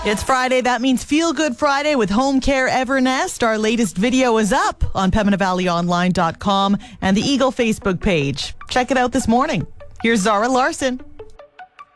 It's Friday. That means Feel Good Friday with Home Care Evernest. Our latest video is up on PembinaValleyOnline.com and the Eagle Facebook page. Check it out this morning. Here's Zara Larson.